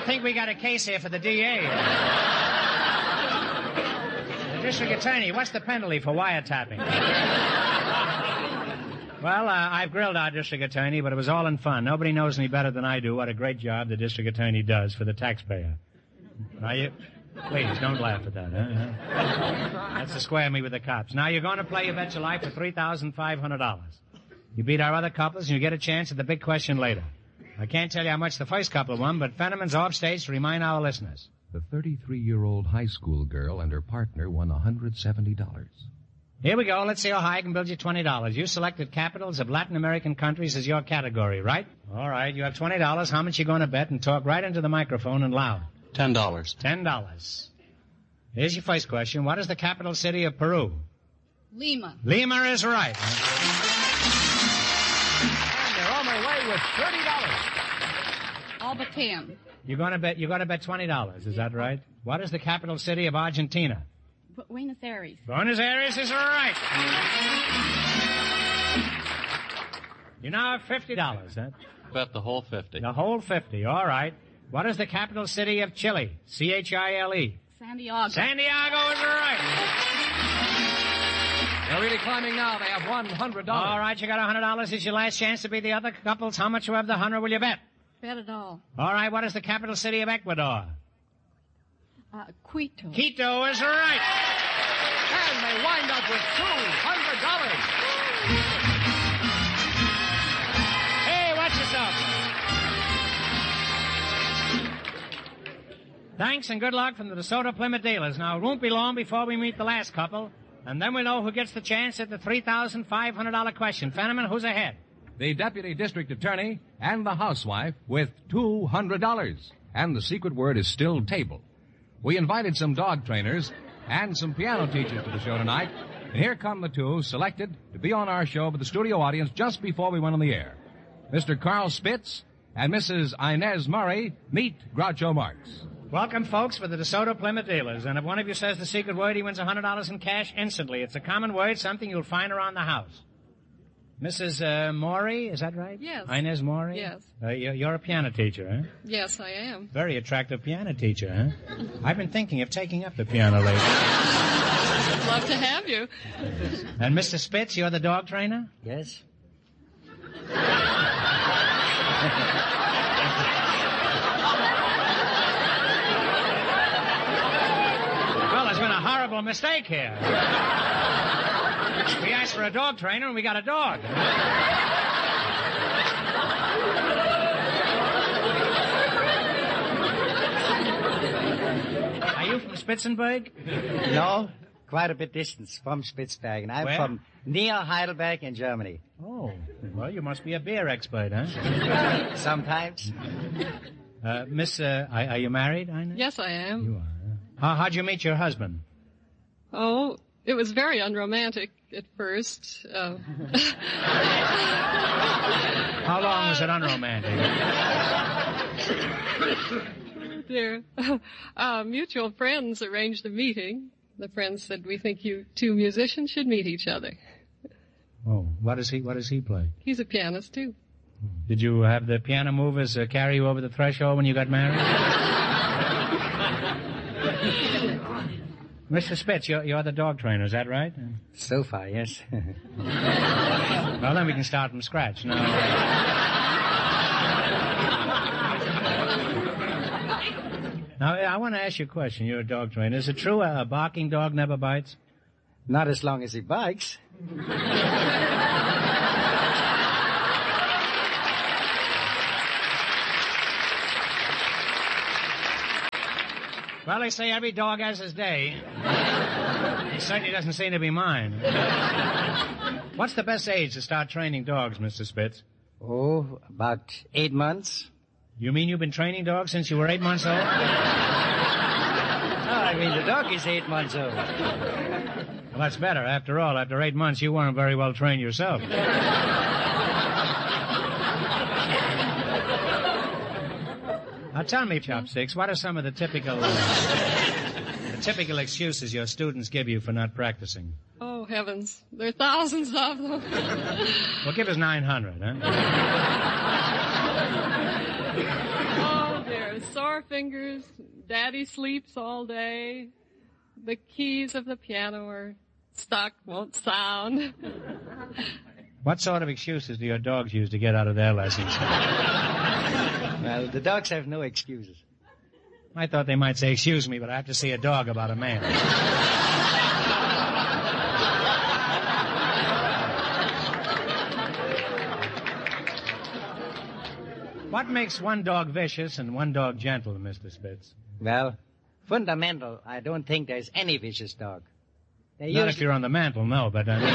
think we got a case here for the DA. The district attorney, what's the penalty for wiretapping? Well, I've grilled our district attorney, but it was all in fun. Nobody knows any better than I do what a great job the district attorney does for the taxpayer. Now, please, don't laugh at that, huh? That's to square me with the cops. Now, you're going to play You Bet Your Life for $3,500. You beat our other couples, and you get a chance at the big question later. I can't tell you how much the first couple won, but Fenneman's off stage to remind our listeners. The 33-year-old high school girl and her partner won $170. Here we go. Let's see how high I can build you $20. You selected capitals of Latin American countries as your category, right? All right, you have $20. How much you going to bet? And talk right into the microphone and loud. $10. $10. Here's your first question. What is the capital city of Peru? Lima. Lima is right. And they're on their way with $30. All but 10. You're going to bet $20. Is that right? What is the capital city of Argentina? Buenos Aires. Buenos Aires is right. You now have $50, huh? Bet the whole 50. The whole 50, all right. What is the capital city of Chile? Chile. Santiago. Santiago is right. They're really climbing now. They have $100. All right, you got $100. It's your last chance to beat the other couples. How much of the 100 will you bet? Bet it all. All right, what is the capital city of Ecuador? Quito. Quito is right. And they wind up with $200. Hey, watch yourself. Thanks and good luck from the DeSoto Plymouth dealers. Now, it won't be long before we meet the last couple, and then we'll know who gets the chance at the $3,500 question. Fenneman, who's ahead? The deputy district attorney and the housewife with $200. And the secret word is still table. We invited some dog trainers and some piano teachers to the show tonight. And here come the two selected to be on our show with the studio audience just before we went on the air. Mr. Carl Spitz and Mrs. Inez Murray. Meet Groucho Marx. Welcome, folks, for the DeSoto Plymouth dealers. And if one of you says the secret word, he wins $100 in cash instantly. It's a common word, something you'll find around the house. Mrs. Maury, is that right? Yes. Inez Maury? Yes. You're a piano teacher, huh? Yes, I am. Very attractive piano teacher, huh? I've been thinking of taking up the piano lately. I'd love to have you. And Mr. Spitz, you're the dog trainer? Yes. Well, there's been a horrible mistake here. We asked for a dog trainer and we got a dog. Are you from Spitzenberg? No, quite a bit distance from Spitzbergen. I'm Where? from near Heidelberg in Germany. Oh, well, you must be a beer expert, huh? Sometimes. Miss, are you married, Inez? Yes, I am. You are. How'd you meet your husband? Oh, it was very unromantic at first. How long was it unromantic? Dear. Mutual friends arranged a meeting. The friends said, we think you two musicians should meet each other. Oh, what does he play? He's a pianist, too. Did you have the piano movers carry you over the threshold when you got married? Mr. Spitz, you're the dog trainer, is that right? So far, yes. Well, then we can start from scratch. Now, I want to ask you a question. You're a dog trainer. Is it true a barking dog never bites? Not as long as he bikes. Well, they say every dog has his day. It certainly doesn't seem to be mine. What's the best age to start training dogs, Mr. Spitz? Oh, about 8 months. You mean you've been training dogs since you were 8 months old? No, I mean the dog is 8 months old. Well, that's better. After all, after 8 months, you weren't very well trained yourself. Now tell me, Chopsticks, what are some of the typical excuses your students give you for not practicing? Oh, heavens. There are thousands of them. Well, give us 900, huh? Oh, dear. Sore 4 fingers. Daddy sleeps all day. The keys of the piano are stuck, won't sound. What sort of excuses do your dogs use to get out of their lessons? Well, the dogs have no excuses. I thought they might say, excuse me, but I have to see a dog about a man. What makes one dog vicious and one dog gentle, Mr. Spitz? Well, fundamental, I don't think there's any vicious dog. Not if you're on the mantle, no, but I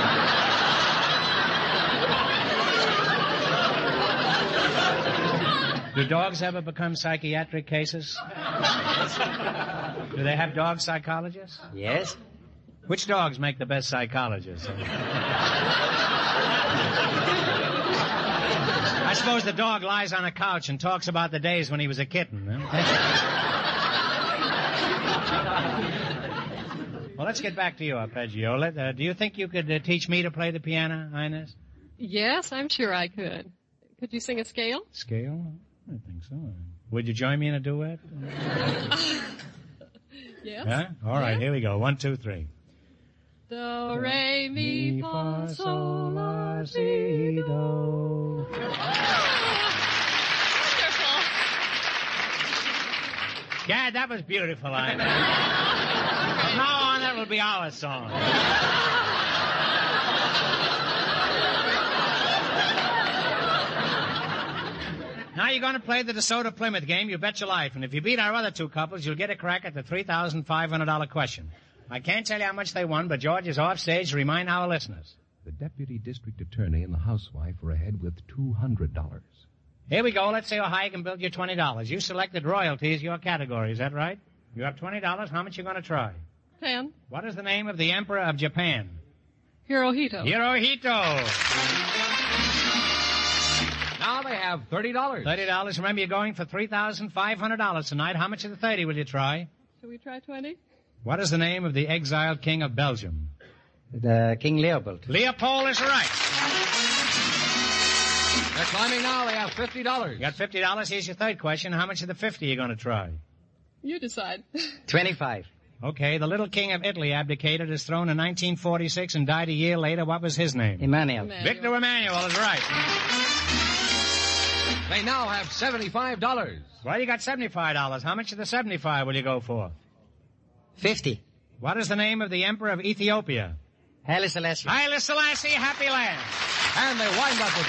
mean... Do dogs ever become psychiatric cases? Do they have dog psychologists? Yes. Which dogs make the best psychologists? I suppose the dog lies on a couch and talks about the days when he was a kitten. Well, let's get back to you, Arpeggio. Do you think you could teach me to play the piano, Inez? Yes, I'm sure I could. Could you sing a scale? Scale? I think so. Would you join me in a duet? Yes. Huh? All right, Here we go. 1, 2, 3. Do, re, mi, fa, sol, la, si, do. Wonderful. Gad, that was beautiful, Inez. From now on, that will be our song. Now you're going to play the DeSoto Plymouth game, you bet your life. And if you beat our other 2 couples, you'll get a crack at the $3,500 question. I can't tell you how much they won, but George is off stage to remind our listeners. The deputy district attorney and the housewife are ahead with $200. Here we go. Let's see how high you can build your $20. You selected royalty as your category. Is that right? You have $20. How much you going to try? 10. What is the name of the Emperor of Japan? Hirohito. Hirohito. Now they have $30. $30. Remember, you're going for $3,500 tonight. How much of the 30 will you try? Shall we try 20? What is the name of the exiled king of Belgium? King Leopold. Leopold is right. They're climbing now. They have $50. You got $50. Here's your third question. How much of the 50 are you going to try? You decide. 25. Okay, the little king of Italy abdicated his throne in 1946 and died a year later. What was his name? Emmanuel. Victor Emmanuel is right. They now have $75. Well, you got $75. How much of the 75 will you go for? 50. What is the name of the emperor of Ethiopia? Haile Selassie. Haile Selassie, happy land. And they wind up with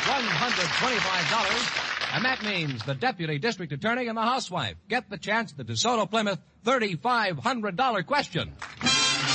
$125. And that means the deputy district attorney and the housewife get the chance at the DeSoto Plymouth $3,500 question.